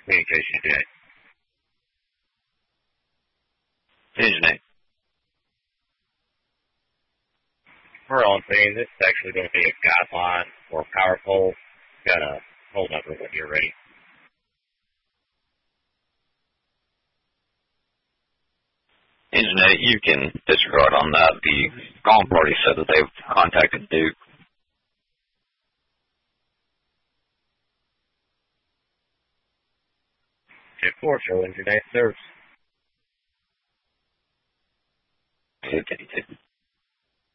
Communication today. Engine 8. We're on scene. This is actually going to be a guideline or power pole. Got a pole number when you're ready. Engine 8, you can disregard on that. The calling party said that they've contacted Duke. Jet 4, show Engine 8 serves. Okay.